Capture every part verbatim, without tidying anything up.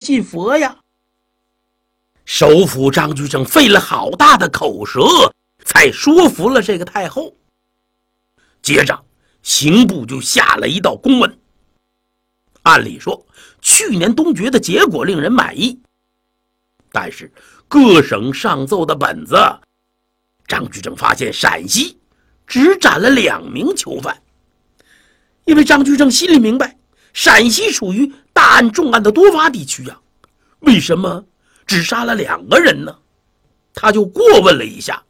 信佛呀。首辅张居正费了好大的口舌，才说服了这个太后。接着刑部就下了一道公文。按理说去年东决的结果令人满意，但是各省上奏的本子，张居正发现陕西只斩了两名囚犯。因为张居正心里明白，陕西属于大案重案的多发地区呀、啊，为什么只杀了两个人呢？他就过问了一下。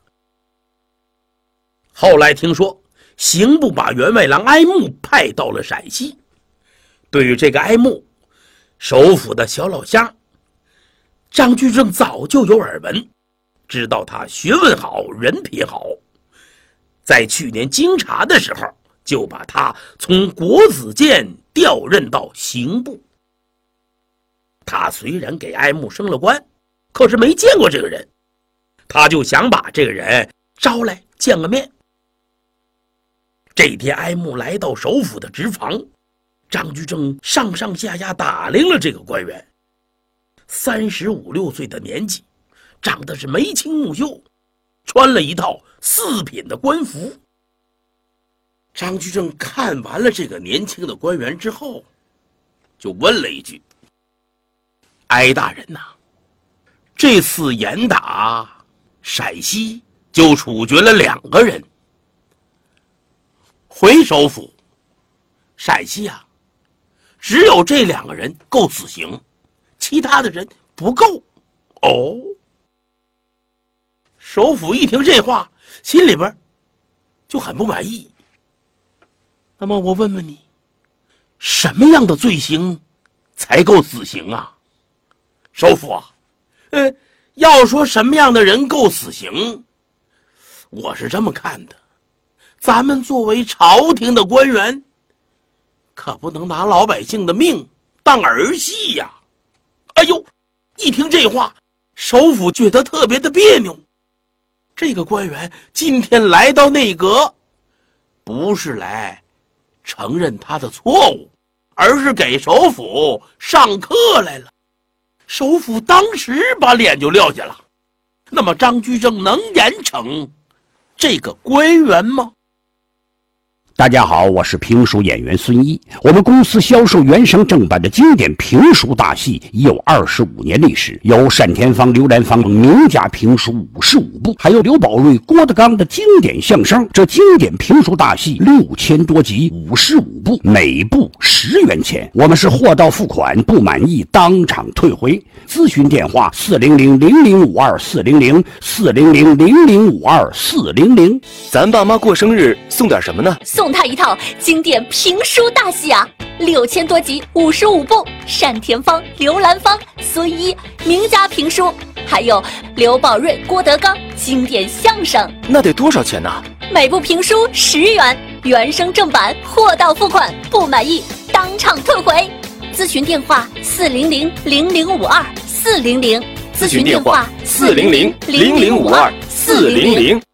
后来听说刑部把员外郎哀慕派到了陕西。对于这个哀慕，首辅的小老乡张居正早就有耳闻，知道他学问好，人品好。在去年经查的时候，就把他从国子监调任到刑部。他虽然给哀慕升了官，可是没见过这个人，他就想把这个人招来见个面。这天哀慕来到首辅的职房，张居正上上下下打量了这个官员。三十五六岁的年纪，长得是眉清目秀，穿了一套四品的官服。张居正看完了这个年轻的官员之后，就问了一句：哀大人呐、啊，这次严打陕西就处决了两个人，回首府陕西啊，只有这两个人够死刑，其他的人不够。哦，首府一听这话，心里边就很不满意。那么我问问你，什么样的罪行才够死刑啊？首府啊，呃，要说什么样的人够死刑，我是这么看的，咱们作为朝廷的官员，可不能拿老百姓的命当儿戏呀！哎呦，一听这话，首辅觉得特别的别扭。这个官员今天来到内阁，不是来承认他的错误，而是给首辅上课来了。首辅当时把脸就撂下了。那么张居正能严惩这个官员吗？ 大家好，我是评书演员孙一。我们公司销售原声正版的经典评书大戏已有二十五年历史，有单田芳、刘兰芳名家评书五十五部，还有刘宝瑞、郭德纲的经典相声。这经典评书大戏六千多集，五十五部，每部十元钱。我们是货到付款，不满意当场退回。咨询电话：四零零零零五二四零零四零零零零五二四零零。 咱爸妈过生日送点什么呢？ 送他一套经典评书大戏啊，六千多集，五十五部，单田芳、刘兰芳、孙一名家评书，还有刘宝瑞、郭德纲经典相声。 那得多少钱呢？ 每部评书十元，原声正版，货到付款，不满意当场退回。咨询电话：四零零零零五二四零零。 咨询电话：四零零零零五二四零零。